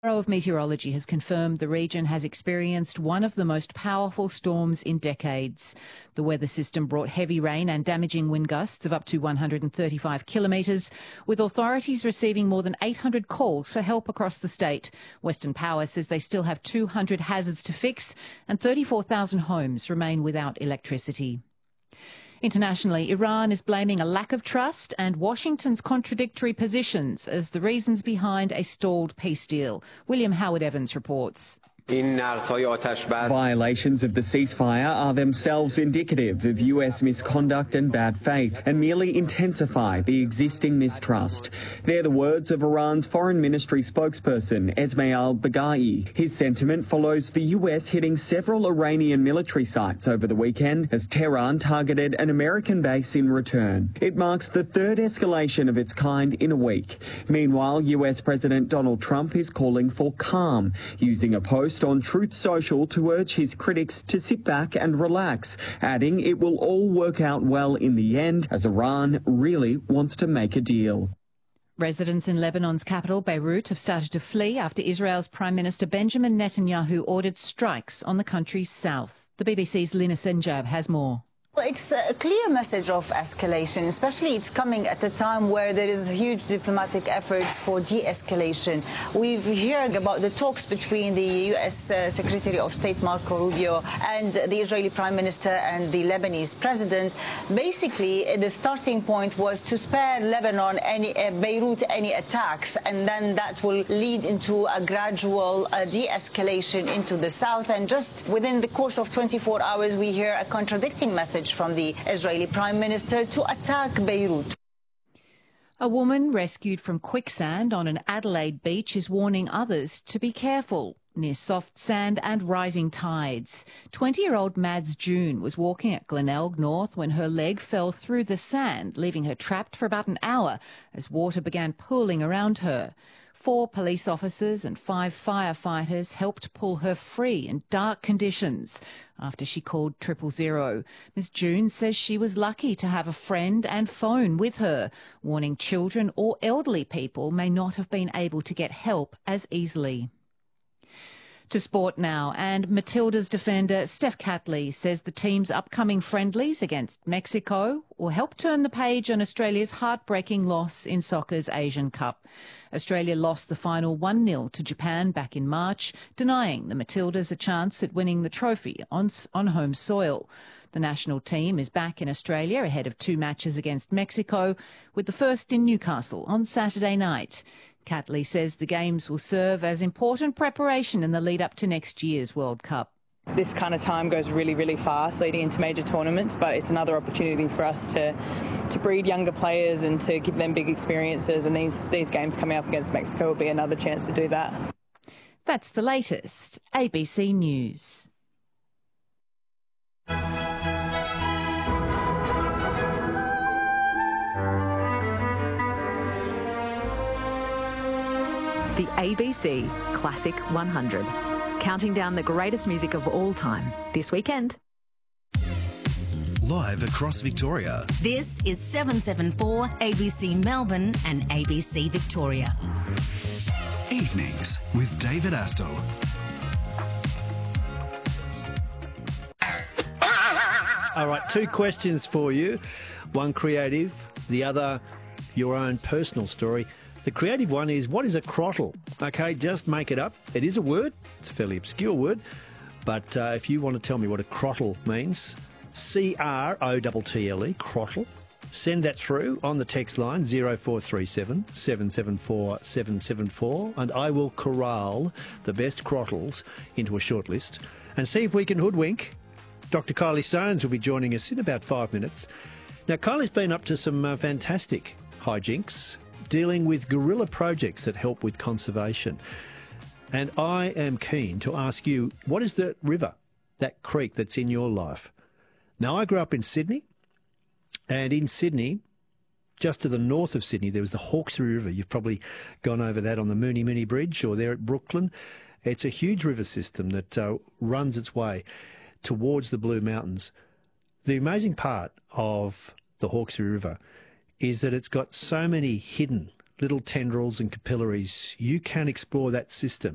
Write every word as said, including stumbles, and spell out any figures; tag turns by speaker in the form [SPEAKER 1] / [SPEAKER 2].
[SPEAKER 1] Bureau of Meteorology has confirmed the region has experienced one of the most powerful storms in decades. The weather system brought heavy rain and damaging wind gusts of up to one hundred thirty-five kilometres, with authorities receiving more than eight hundred calls for help across the state. Western Power says they still have two hundred hazards to fix and thirty-four thousand homes remain without electricity. Internationally, Iran is blaming a lack of trust and Washington's contradictory positions as the reasons behind a stalled peace deal. William Howard Evans reports.
[SPEAKER 2] Violations of the ceasefire are themselves indicative of U S misconduct and bad faith and merely intensify the existing mistrust. They're the words of Iran's foreign ministry spokesperson, Esmail Baghaei. His sentiment follows the U S hitting several Iranian military sites over the weekend as Tehran targeted an American base in return. It marks the third escalation of its kind in a week. Meanwhile, U S President Donald Trump is calling for calm, using a post on Truth Social to urge his critics to sit back and relax, adding it will all work out well in the end as Iran really wants to make a deal.
[SPEAKER 1] Residents in Lebanon's capital, Beirut, have started to flee after Israel's Prime Minister Benjamin Netanyahu ordered strikes on the country's south. The B B C's Lina Senjab has more.
[SPEAKER 3] Well, it's a clear message of escalation, especially it's coming at a time where there is huge diplomatic efforts for de-escalation. We've heard about the talks between the U S Uh, Secretary of State Marco Rubio and the Israeli Prime Minister and the Lebanese President. Basically, the starting point was to spare Lebanon, any, uh, Beirut, any attacks, and then that will lead into a gradual uh, de-escalation into the south. And just within the course of twenty-four hours, we hear a contradicting message from the Israeli Prime Minister to attack Beirut.
[SPEAKER 1] A woman rescued from quicksand on an Adelaide beach is warning others to be careful near soft sand and rising tides. twenty-year-old Mads June was walking at Glenelg North when her leg fell through the sand, leaving her trapped for about an hour as water began pooling around her. Four police officers and five firefighters helped pull her free in dark conditions after she called triple zero. Miz June says she was lucky to have a friend and phone with her, warning children or elderly people may not have been able to get help as easily. To sport now, and Matilda's defender Steph Catley says the team's upcoming friendlies against Mexico will help turn the page on Australia's heartbreaking loss in soccer's Asian Cup. Australia lost the final one nil to Japan back in March, denying the Matildas a chance at winning the trophy on, on home soil. The national team is back in Australia ahead of two matches against Mexico, with the first in Newcastle on Saturday night. Catley says the games will serve as important preparation in the lead up to next year's World Cup.
[SPEAKER 4] This kind of time goes really, really fast leading into major tournaments, but it's another opportunity for us to to breed younger players and to give them big experiences, and these, these games coming up against Mexico will be another chance to do that.
[SPEAKER 1] That's the latest. A B C News.
[SPEAKER 5] The A B C Classic one hundred, counting down the greatest music of all time this weekend.
[SPEAKER 6] Live across Victoria.
[SPEAKER 7] This is seven seven four A B C Melbourne and A B C Victoria.
[SPEAKER 6] Evenings with David Astle.
[SPEAKER 8] All right, two questions for you. One creative, the other your own personal story. The creative one is, what is a crottle? Okay, just make it up. It is a word. It's a fairly obscure word. But uh, if you want to tell me what a crottle means, C R O T T L E, crottle, send that through on the text line zero four three seven, seven seven four, seven seven four, and I will corral the best crottles into a shortlist and see if we can hoodwink. Doctor Kylie Soanes will be joining us in about five minutes. Now, Kylie's been up to some uh, fantastic hijinks, dealing with guerrilla projects that help with conservation. And I am keen to ask you, what is the river, that creek that's in your life? Now, I grew up in Sydney, and in Sydney, just to the north of Sydney, there was the Hawkesbury River. You've probably gone over that on the Mooney Mooney Bridge or there at Brooklyn. It's a huge river system that uh, runs its way towards the Blue Mountains. The amazing part of the Hawkesbury River is that it's got so many hidden little tendrils and capillaries. You can explore that system